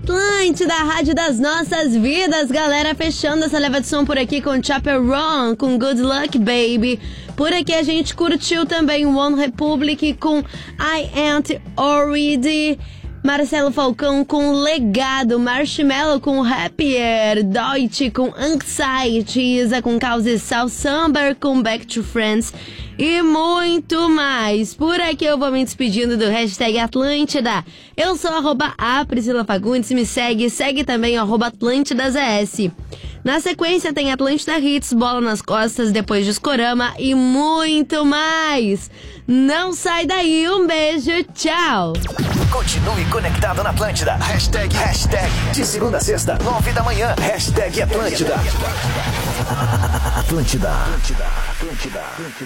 Atlântida, a rádio das nossas vidas, galera, fechando essa leva de som por aqui com Chaperone, com Good Luck Baby. Por aqui a gente curtiu também One Republic com I Ain't Already, Marcelo Falcão com Legado, Marshmello com Happier, Deutsche com Anxiety, Isa com Causa e Sal, Samber com Back to Friends e muito mais. Por aqui eu vou me despedindo do hashtag Atlântida. Eu sou @a Priscila Fagundes, me segue também @AtlântidaZS. Na sequência tem Atlântida Hits, Bola nas Costas, depois Discorama e muito mais. Não sai daí, um beijo, tchau! Continue conectado na Atlântida. Hashtag de segunda a sexta, 9 da manhã. Hashtag Atlântida. Atlântida.